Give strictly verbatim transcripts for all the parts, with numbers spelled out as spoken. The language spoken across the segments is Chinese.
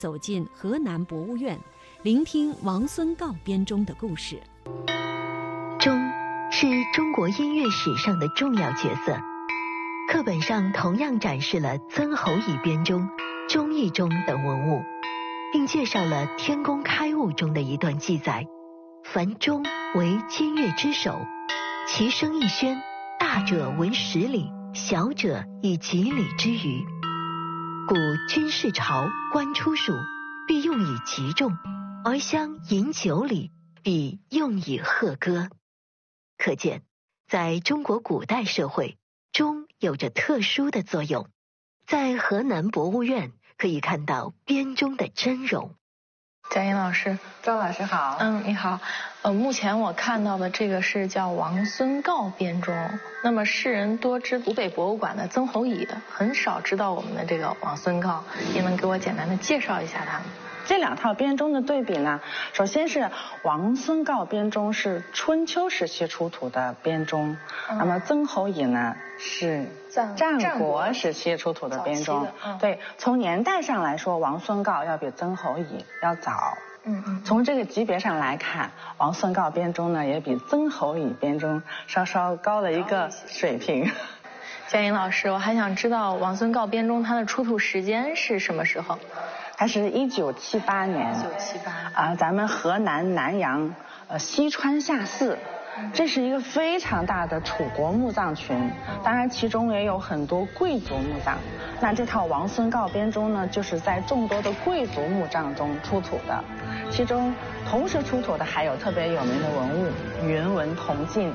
走进河南博物院，聆听王孙诰编钟的故事。 钟是中国音乐史上的重要角色，课本上同样展示了曾侯乙编钟、钟义钟等文物，并介绍了《天工开物》中的一段记载：凡钟为金乐之首，其声一宣，大者闻十里，小者以几里之余。故军事朝，官出属，必用以击中，而相饮酒礼，必用以贺歌。可见，在中国古代社会，钟有着特殊的作用。在河南博物院可以看到编钟的真容。 佳音老师， 赵老师好。 嗯，你好。呃，目前我看到的这个是叫王孙诰编钟。那么世人多知湖北博物馆的曾侯乙，很少知道我们的这个王孙诰。您能给我简单的介绍一下他们？ 这两套编钟的对比呢，首先是王孙诰编钟是春秋时期出土的编钟，嗯、那么曾侯乙呢是战国时期出土的编钟。嗯、对，从年代上来说，王孙诰要比曾侯乙要早。嗯嗯。从这个级别上来看，王孙诰编钟呢也比曾侯乙编钟稍稍高了一个水平。 佳音老师，我还想知道王孙诰编钟它的出土时间是什么时候？ 它是一九七八年， 一九七八啊，咱们河南南阳呃西川下寺，这是一个非常大的楚国墓葬群，当然其中也有很多贵族墓葬。那这套王孙诰编钟呢，就是在众多的贵族墓葬中出土的，其中同时出土的还有特别有名的文物云纹铜镜。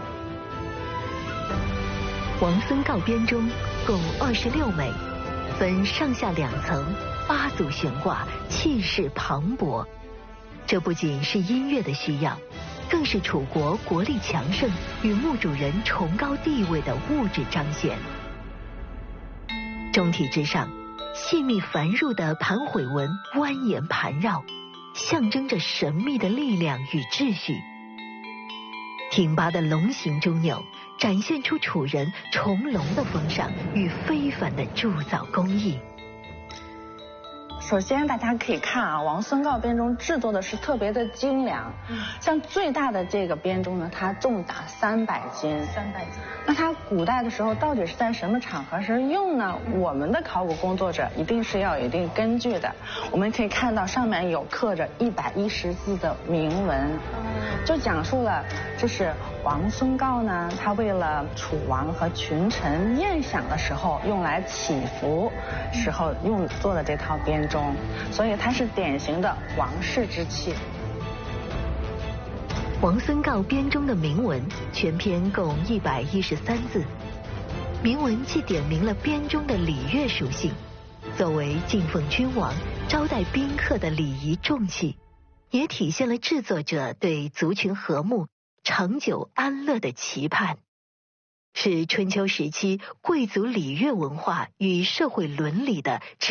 王孙诰编钟共二十六枚，分上下两层，八组悬挂，气势磅礴。这不仅是音乐的需要，更是楚国国力强盛与墓主人崇高地位的物质彰显。钟体之上，细密繁缛的盘毁纹蜿蜒盘绕，象征着神秘的力量与秩序。挺拔的龙形钟钮展现出楚人重龙的风尚与非凡的铸造工艺。 首先大家可以看啊，王孙诰编钟制作的是特别的精良，嗯、像最大的这个编钟呢，它重达三百斤。 三百斤。 那它古代的时候到底是在什么场合时用呢？嗯、我们的考古工作者一定是要有一定根据的。我们可以看到上面有刻着一百一十字的铭文，嗯、就讲述了这是王孙诰呢，他为了楚王和群臣宴享的时候用来祈福时候用做的这套编钟。所以它是典型的王室之器。 王孙诰编钟的铭文全篇共一百一十三字，铭文既点明了编钟的礼乐属性，作为敬奉君王、招待宾客的礼仪重器，也体现了制作者对族群和睦、长久安乐的期盼，是春秋时期贵族礼乐文化与社会伦理的